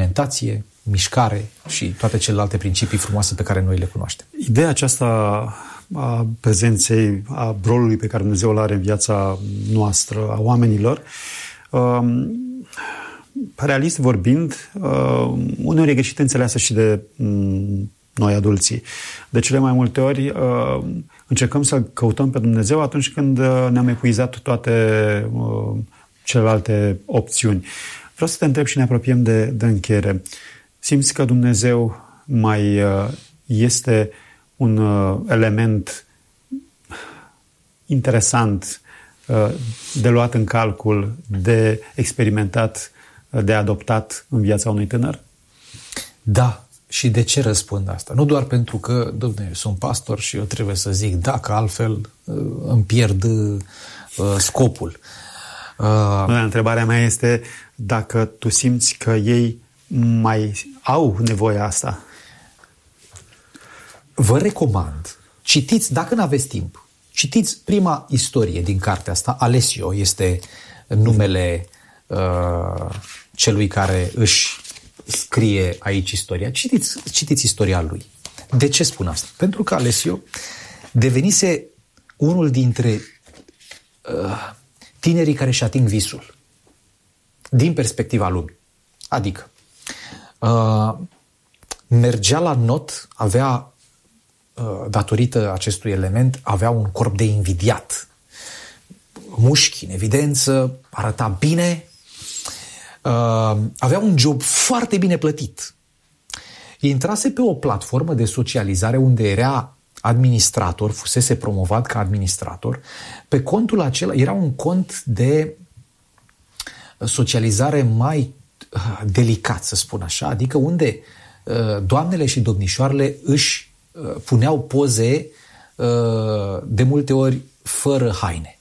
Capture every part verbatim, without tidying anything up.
alimentație, mișcare și toate celelalte principii frumoase pe care noi le cunoaștem. Ideea aceasta a prezenței, a rolului pe care Dumnezeu îl are în viața noastră, a oamenilor, realist vorbind, uneori e greșit înțeleasă și de noi adulții. De cele mai multe ori încercăm să căutăm pe Dumnezeu atunci când ne-am epuizat toate celelalte opțiuni. Vreau să te întreb și ne apropiem de, de încheiere. Simți că Dumnezeu mai este un element interesant de luat în calcul, de experimentat, de adoptat în viața unui tânăr? Da. Și de ce răspund asta? Nu doar pentru că, dom'le, sunt pastor și eu trebuie să zic da, că altfel îmi pierd uh, scopul. Uh, Întrebarea mea este dacă tu simți că ei mai au nevoia asta. Vă recomand, citiți, dacă nu aveți timp, citiți prima istorie din cartea asta. Alessio este numele uh, celui care își scrie aici istoria. Citiți, citiți istoria lui. De ce spun asta? Pentru că Alessio devenise unul dintre uh, tinerii care își ating visul din perspectiva lumii. Adică uh, mergea la not, avea uh, datorită acestui element, avea un corp de invidiat. Mușchi în evidență, arăta bine, Uh, avea un job foarte bine plătit. Intrase pe o platformă de socializare unde era administrator, fusese promovat ca administrator. Pe contul acela era un cont de socializare mai uh, delicat, să spun așa, adică unde uh, doamnele și domnișoarele își uh, puneau poze uh, de multe ori fără haine.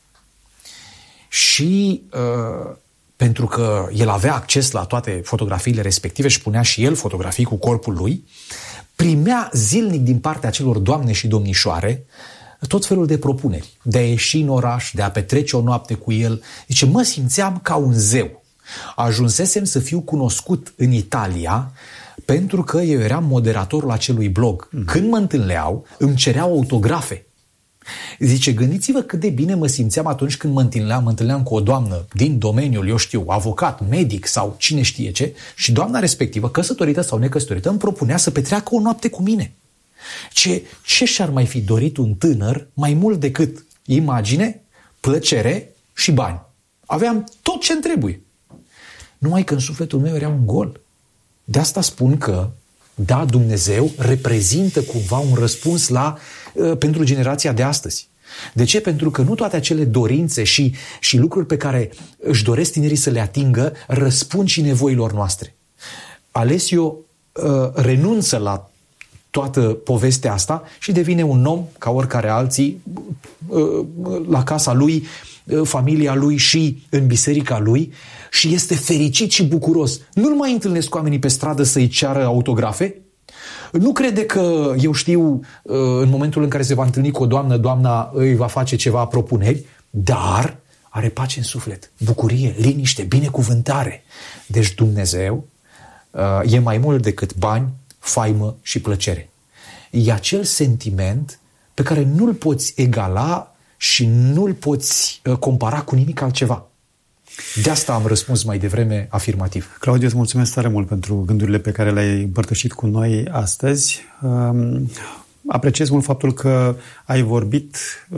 Și uh, pentru că el avea acces la toate fotografiile respective și punea și el fotografii cu corpul lui, primea zilnic din partea acelor doamne și domnișoare tot felul de propuneri, de a ieși în oraș, de a petrece o noapte cu el. Zice, mă simțeam ca un zeu. Ajunsesem să fiu cunoscut în Italia pentru că eu eram moderatorul acelui blog. Mm. Când mă întâlneau, îmi cereau autografe. Zice, gândiți-vă cât de bine mă simțeam atunci când mă întâlneam, mă întâlneam cu o doamnă din domeniul, eu știu, avocat, medic sau cine știe ce, și doamna respectivă, căsătorită sau necăsătorită, îmi propunea să petreacă o noapte cu mine. Ce, ce și-ar mai fi dorit un tânăr mai mult decât imagine, plăcere și bani? Aveam tot ce-mi trebuie. Numai că în sufletul meu era un gol. De asta spun că da, Dumnezeu reprezintă cumva un răspuns la, uh, pentru generația de astăzi. De ce? Pentru că nu toate acele dorințe și, și lucruri pe care își doresc tinerii să le atingă răspund și nevoilor noastre. Alessio uh, renunță la toată povestea asta și devine un om, ca oricare alții, uh, la casa lui, uh, familia lui și în biserica lui, și este fericit și bucuros. Nu-l mai întâlnesc oamenii pe stradă să-i ceară autografe. Nu crede că, eu știu, în momentul în care se va întâlni cu o doamnă, doamna îi va face ceva propuneri, dar are pace în suflet, bucurie, liniște, binecuvântare. Deci Dumnezeu e mai mult decât bani, faimă și plăcere. E acel sentiment pe care nu-l poți egala și nu-l poți compara cu nimic altceva. De asta am răspuns mai devreme afirmativ. Claudiu, îți mulțumesc tare mult pentru gândurile pe care le-ai împărtășit cu noi astăzi. Apreciez mult faptul că ai vorbit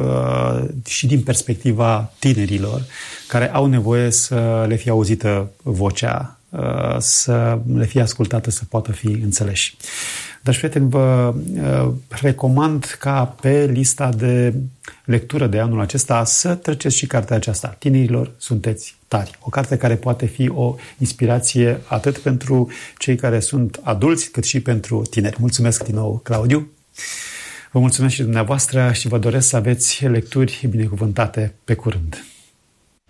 și din perspectiva tinerilor care au nevoie să le fie auzită vocea, să le fie ascultată, să poată fi înțeleși. Dragi prieteni, vă recomand ca pe lista de lectură de anul acesta să treceți și cartea aceasta. Tinerilor, sunteți tari. O carte care poate fi o inspirație atât pentru cei care sunt adulți, cât și pentru tineri. Mulțumesc din nou, Claudiu. Vă mulțumesc și dumneavoastră și vă doresc să aveți lecturi binecuvântate pe curând.